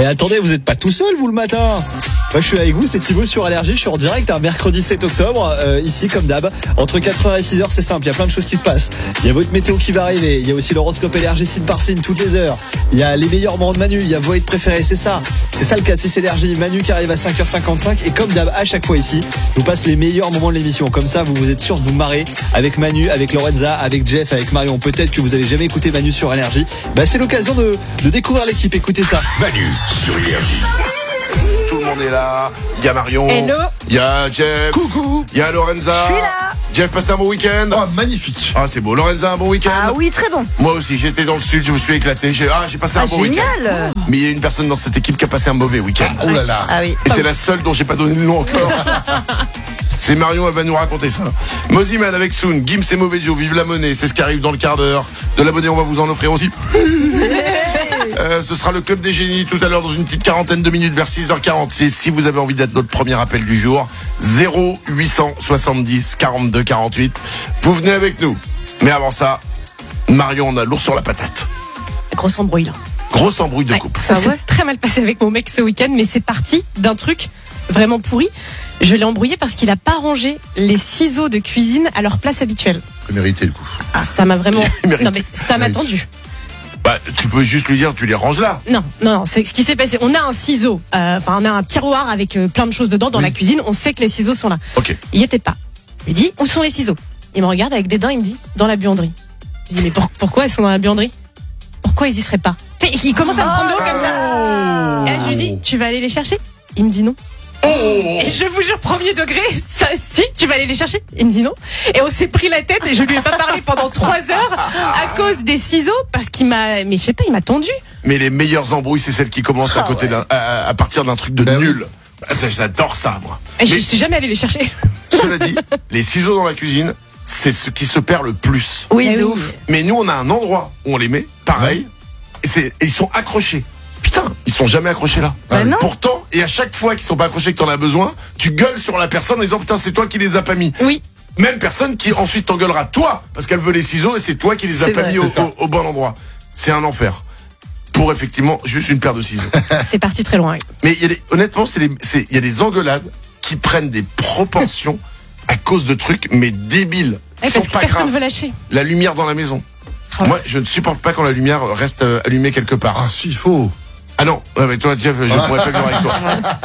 attendez, vous êtes pas tout seul vous le matin. Moi je suis avec vous, c'est Thibaut sur Allergie, je suis en direct un mercredi 7 octobre, ici comme d'hab, entre 4h et 6h c'est simple, il y a plein de choses qui se passent. Il y a votre météo qui va arriver, il y a aussi l'horoscope Allergie signe par signe toutes les heures. Il y a les meilleurs moments de Manu, il y a vos hits préférés, c'est ça le 4-6 Allergie, Manu qui arrive à 5h55 et comme d'hab à chaque fois ici, je vous passe les meilleurs moments de l'émission. Comme ça vous êtes sûr de vous marrer avec Manu, avec Lorenza, avec Jeff, avec Marion. Peut-être que vous avez jamais écouté Manu sur Allergie. C'est l'occasion de découvrir l'équipe, écoutez ça. Manu sur Allergie. Tout le monde est là. Il y a Marion. Hello. Il y a Jeff. Coucou. Il y a Lorenza. Je suis là. Jeff, passez un bon week-end. Oh, magnifique. Ah, c'est beau. Lorenza, un bon week-end. Ah oui, très bon. Moi aussi, j'étais dans le sud, je me suis éclaté. J'ai passé un bon week-end. Génial. Mais il y a une personne dans cette équipe qui a passé un mauvais week-end. Oh là là. Ah oui. Et c'est la seule dont j'ai pas donné le nom encore. C'est Marion, elle va nous raconter ça. Moziman avec Soon, Gims et Mauvais Joe, vive la monnaie, c'est ce qui arrive dans le quart d'heure. De la monnaie, on va vous en offrir aussi. Ce sera le club des génies tout à l'heure dans une petite quarantaine de minutes vers 6h40. Si vous avez envie d'être notre premier appel du jour, 0870 42 48. Vous venez avec nous. Mais avant ça, Marion, on a lourd sur la patate. Grosse embrouille là. Grosse embrouille de couple. Ça s'est très mal passé avec mon mec ce week-end, mais c'est parti d'un truc vraiment pourri. Je l'ai embrouillé parce qu'il a pas rangé les ciseaux de cuisine à leur place habituelle. C'est mérité le coup. Ça m'a vraiment. Mérité. Non mais ça m'a tendu. Tu peux juste lui dire, tu les ranges là. Non, c'est ce qui s'est passé. On a un ciseau, on a un tiroir avec plein de choses dedans dans la cuisine. On sait que les ciseaux sont là. Ok. Il y était pas. Je lui dis, où sont les ciseaux? Il me regarde avec dédain, il me dit, dans la buanderie. Je dis, mais pourquoi ils sont dans la buanderie? Pourquoi ils y seraient pas? Il commence à me prendre de haut comme ça. Et là, je lui dis, tu vas aller les chercher? Il me dit non. Et je vous jure, premier degré, ça, si, tu vas aller les chercher? Il me dit non. Et on s'est pris la tête et je lui ai pas parlé pendant 3 heures à cause des ciseaux parce qu'il m'a, mais je sais pas, il m'a tendu. Mais les meilleures embrouilles, c'est celles qui commencent à côté à partir d'un truc de nul. J'adore ça, moi. Et je Mais suis jamais allé les chercher. cela dit, les ciseaux dans la cuisine, c'est ce qui se perd le plus. Oui, de ouf. Mais nous, on a un endroit où on les met, pareil, et ils sont accrochés. Putain, ils sont jamais accrochés là. Bah non. Pourtant, et à chaque fois qu'ils sont pas accrochés, que t'en as besoin, tu gueules sur la personne en disant putain, c'est toi qui les as pas mis. Oui. Même personne qui ensuite t'engueulera toi, parce qu'elle veut les ciseaux et c'est toi qui les as pas mis au bon endroit. C'est un enfer. Pour effectivement juste une paire de ciseaux. C'est parti très loin. Oui. Mais honnêtement, il y a des engueulades qui prennent des proportions à cause de trucs, mais débiles. Ouais, parce que personne veut lâcher. La lumière dans la maison. Oh. Moi, je ne supporte pas quand la lumière reste allumée quelque part. Ah si, il faut. Ah non, mais toi, Jeff, je pourrais pas vivre avec toi.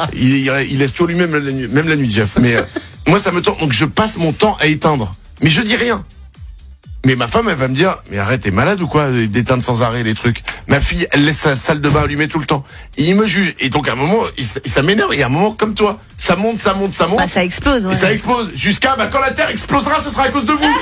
Il laisse tout allumé même la nuit, Jeff. Mais moi, ça me tente. Donc, je passe mon temps à éteindre. Mais je dis rien. Mais ma femme, elle va me dire, mais arrête, t'es malade ou quoi d'éteindre sans arrêt les trucs. Ma fille, elle laisse sa salle de bain allumée tout le temps. Et il me juge. Et donc, à un moment, ça m'énerve. Et à un moment, comme toi, ça monte. Bah, ça explose, ouais. Et ça explose. Jusqu'à, quand la Terre explosera, ce sera à cause de vous.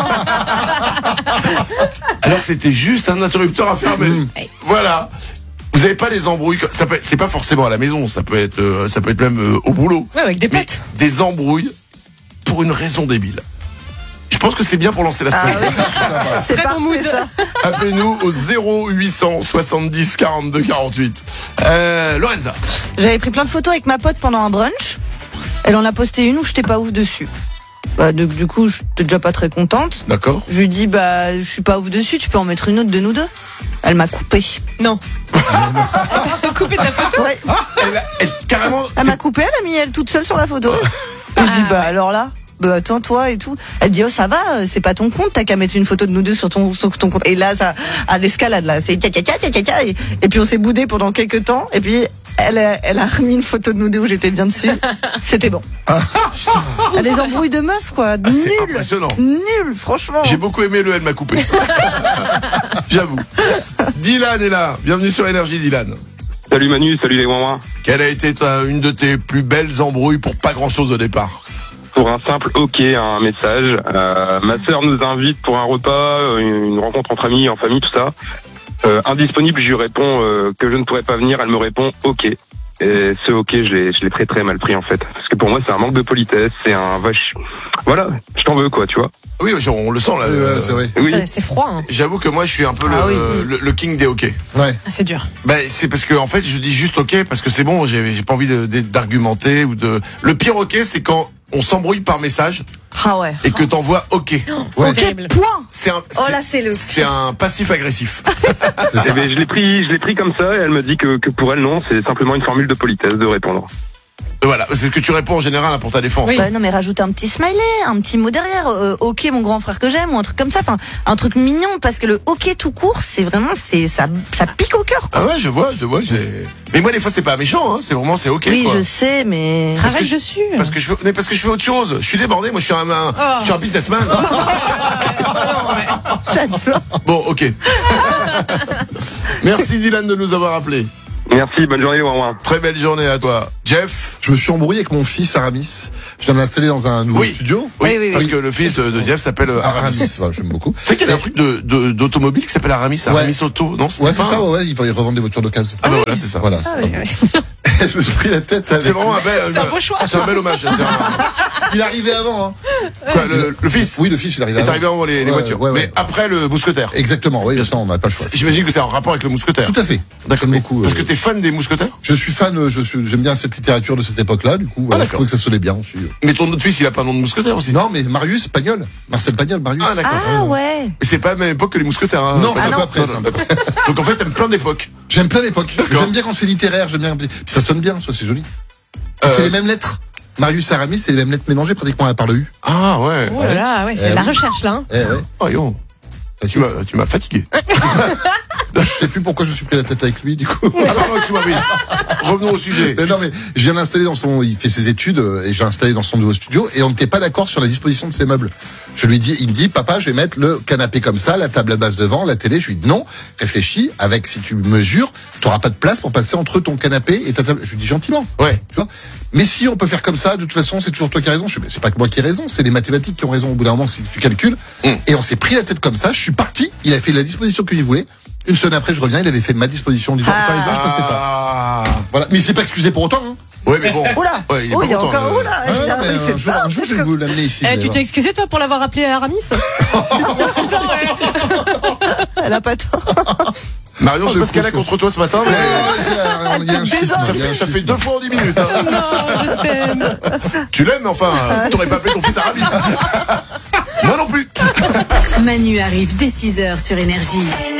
Alors, c'était juste un interrupteur à fermer. Voilà. Vous avez pas des embrouilles, c'est pas forcément à la maison, ça peut être même au boulot. Ouais, avec des potes. Des embrouilles pour une raison débile. Je pense que c'est bien pour lancer la semaine. C'est Très bon mood. ça. Appelez-nous au 0800 70 42 48. Lorenza. J'avais pris plein de photos avec ma pote pendant un brunch. Elle en a posté une où j'étais pas ouf dessus. Bah, du coup, j'étais déjà pas très contente. D'accord. Je lui dis, bah, je suis pas ouf dessus, tu peux en mettre une autre de nous deux. Elle m'a coupé. Non. T'as coupé de la photo? Ouais. Carrément. Elle m'a coupé, elle a mis elle toute seule sur la photo. Je dis, bah, alors là, bah, attends, toi et tout. Elle dit, oh, ça va, c'est pas ton compte, t'as qu'à mettre une photo de nous deux sur ton compte. Et là, ça, à l'escalade, là, c'est caca. Et puis on s'est boudé pendant quelques temps, et puis, elle a remis une photo de nous deux où j'étais bien dessus. C'était bon. Des embrouilles de meufs, quoi. C'est Nul. impressionnant. Nul, franchement. J'ai beaucoup aimé elle m'a coupé. J'avoue. Dylan est là. Bienvenue sur Énergie, Dylan. Salut Manu, salut les Ouin-Ouin. Quelle a été une de tes plus belles embrouilles pour pas grand chose au départ? Pour un simple OK, un message. Ma sœur nous invite pour un repas, une rencontre entre amis, en famille, tout ça. Indisponible, je lui réponds que je ne pourrais pas venir. Elle me répond OK. Et ce OK, je l'ai très très mal pris en fait. Parce que pour moi, c'est un manque de politesse, c'est un vache. Voilà, je t'en veux quoi, tu vois. Oui, on le sent là. c'est vrai. Oui. C'est froid. Hein. J'avoue que moi, je suis un peu le king des OK. Ouais. C'est dur. C'est parce que en fait, je dis juste OK parce que c'est bon. J'ai pas envie d'argumenter ou de. Le pire OK, c'est quand on s'embrouille par message Ah ouais. et que t'envoies OK. Ouais. Ok, Terrible. point. C'est un, Oh là, c'est le. c'est un passif agressif. C'est ça. Eh ben, je l'ai pris comme ça et elle me dit que pour elle non, c'est simplement une formule de politesse de répondre. Voilà, c'est ce que tu réponds en général pour ta défense. Ouais, non, mais rajoute un petit smiley, un petit mot derrière. Ok, mon grand frère que j'aime, ou un truc comme ça. Enfin, un truc mignon, parce que le ok tout court, c'est vraiment, ça pique au cœur, quoi. Ah ouais, je vois. Mais moi, des fois, c'est pas méchant, hein. C'est vraiment, c'est OK, Oui, quoi. je sais, mais. Travaille que dessus. Parce que je fais autre chose. Je suis débordé. Moi, je suis un businessman. J'adore. Bon, OK. Merci Dylan de nous avoir appelés. Merci, bonne journée, au revoir. Très belle journée à toi. Jeff. Je me suis embrouillé avec mon fils Aramis. Je viens de l'installer dans un nouveau studio. Oui. Parce que le fils de Jeff s'appelle Aramis. Aramis, voilà, j'aime beaucoup. C'est qu'il y a un truc d'automobile qui s'appelle Aramis Auto, non? Ouais, c'est ça, ouais, ils revendent des voitures d'occasion. Ah bah voilà, c'est ça. Voilà. Ah c'est oui, pas oui. bon. Je me suis pris la tête avec. C'est vraiment C'est un beau choix. C'est un bel hommage. Il arrivait avant, hein. Quoi, le fils? Oui, le fils, il arrivait est avant. arrivé avant les voitures. Ouais. Mais après le mousquetaire. Exactement, oui, ça, on n'a pas le choix. J'imagine que c'est en rapport avec le mousquetaire. Tout à fait. D'accord. J'aime beaucoup. Parce que t'es fan des mousquetaires? Je suis fan, j'aime bien cette littérature de cette époque-là, du coup, voilà, je d'accord. trouvais que ça sonnait bien aussi. Mais ton autre fils, il a pas un nom de mousquetaire aussi? Non, mais Marius Pagnol. Marcel Pagnol, Marius. Ah, d'accord. Ah ouais. Mais c'est pas à la même époque que les mousquetaires, hein. Non, c'est un non. peu après, c'est un peu après. Donc en fait, t'aimes plein d'époques. J'aime plein d'époques. D'accord. J'aime bien quand c'est littéraire, j'aime bien. Puis ça sonne bien, ça, c'est joli. C'est les mêmes lettres. Marius et Aramis, c'est les mêmes lettres mélangées pratiquement à part le U. Ah ouais. Oh là là, ouais, c'est de la recherche là. Hein. Eh ouais. Oh yo. Facile, Tu m'as fatigué. Je sais plus pourquoi je me suis pris la tête avec lui, du coup. Ah non, tu m'as pris. Revenons au sujet. Mais non, mais je viens d'installer il fait ses études, et j'ai installé dans son nouveau studio, et on n'était pas d'accord sur la disposition de ses meubles. Il me dit, papa, je vais mettre le canapé comme ça, la table à base devant, la télé. Je lui dis, non, réfléchis, si tu mesures, t'auras pas de place pour passer entre ton canapé et ta table. Je lui dis gentiment. Ouais. Tu vois. Mais si on peut faire comme ça, de toute façon, c'est toujours toi qui as raison. C'est pas que moi qui ai raison, c'est les mathématiques qui ont raison au bout d'un moment, si tu calcules. Et on s'est pris la tête comme ça, je suis parti, il a fait la disposition qu'il voulait. Une semaine après, je reviens, il avait fait ma disposition en disant, t'as raison, je passais pas. Ah. Voilà. Mais il s'est pas excusé pour autant, hein. Ouais, mais bon. Oula. Ouais, il est Oh, pas il est content, encore. Oula. Ah, mais il fait un jour, je vais vous l'amener ici. Tu t'es excusé toi pour l'avoir appelé à Aramis? Elle a pas tort. Marion, je passe qu'elle a contre toi ce matin, mais Il y a un schisme. ça fait 2 fois en 10 minutes. Hein. Non, je t'aime. Tu l'aimes, mais enfin, t'aurais pas appelé ton fils Aramis. Moi non plus. Manu arrive dès 6h sur Énergie.